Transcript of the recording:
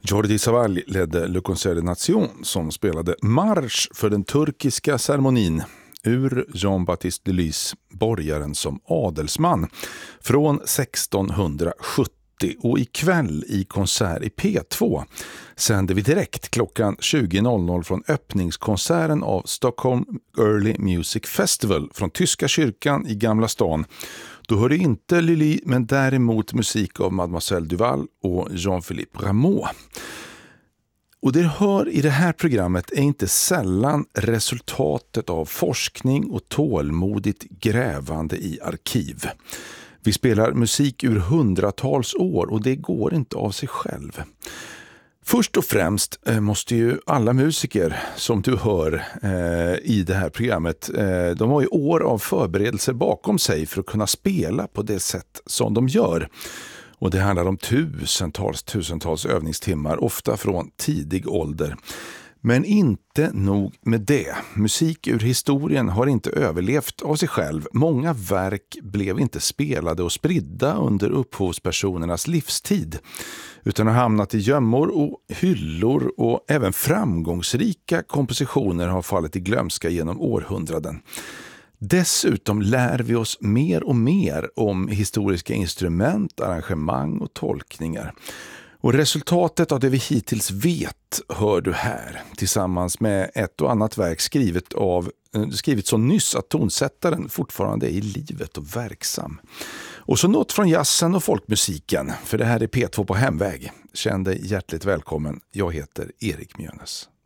Jordi Savall ledde Le Concert des Nations som spelade marsch för den turkiska ceremonin ur Jean-Baptiste Lully's Borgaren som adelsman från 1670. Och ikväll i konsert i P2 sänder vi direkt klockan 20.00 från öppningskonserten av Stockholm Early Music Festival från Tyska kyrkan i Gamla stan. Då hör det inte Lully men däremot musik av Mademoiselle Duval och Jean-Philippe Rameau. Och det hör i det här programmet är inte sällan resultatet av forskning och tålmodigt grävande i arkiv. Vi spelar musik ur hundratals år och det går inte av sig själv. Först och främst måste ju alla musiker som du hör i det här programmet, de har ju år av förberedelser bakom sig för att kunna spela på det sätt som de gör. Och det handlar om tusentals övningstimmar, ofta från tidig ålder. Men inte nog med det. Musik ur historien har inte överlevt av sig själv. Många verk blev inte spelade och spridda under upphovspersonernas livstid, utan har hamnat i gömmor och hyllor, och även framgångsrika kompositioner har fallit i glömska genom århundraden. Dessutom lär vi oss mer och mer om historiska instrument, arrangemang och tolkningar. Och resultatet av det vi hittills vet hör du här, tillsammans med ett och annat verk skrivit så nyss att tonsättaren fortfarande är i livet och verksam. Och så något från jazzen och folkmusiken, för det här är P2 på hemväg. Känn dig hjärtligt välkommen, jag heter Erik Mjönes.